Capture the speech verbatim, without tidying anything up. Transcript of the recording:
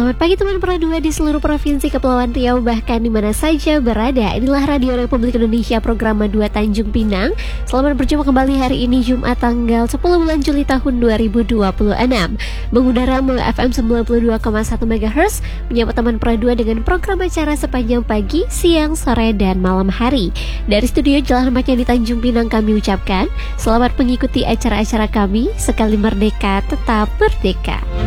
Selamat pagi teman Pro dua di seluruh provinsi Kepulauan Riau, bahkan di mana saja berada. Inilah Radio Republik Indonesia program dua Tanjung Pinang. Selamat berjumpa kembali hari ini Jumat tanggal sepuluh bulan Juli tahun dua ribu dua puluh enam. Mengudara melalui F M sembilan puluh dua koma satu megahertz, menyapa teman Pro dua dengan program acara sepanjang pagi, siang, sore, dan malam hari. Dari studio Jalan Remaja di Tanjung Pinang kami ucapkan selamat mengikuti acara-acara kami. Sekali merdeka, tetap merdeka.